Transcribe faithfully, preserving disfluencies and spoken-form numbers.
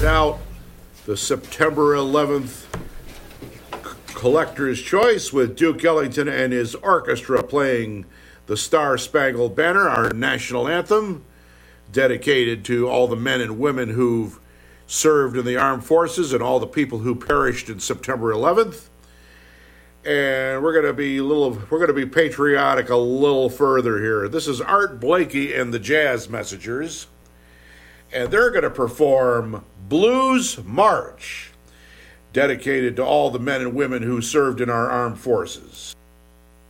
started out the September eleventh Collector's Choice with Duke Ellington and his orchestra playing the Star Spangled Banner, our national anthem, dedicated to all the men and women who've served in the armed forces and all the people who perished in September eleventh. And we're going to be a little we're going to be patriotic a little further here. This is Art Blakey and the Jazz Messengers, and they're going to perform Blues March, dedicated to all the men and women who served in our armed forces.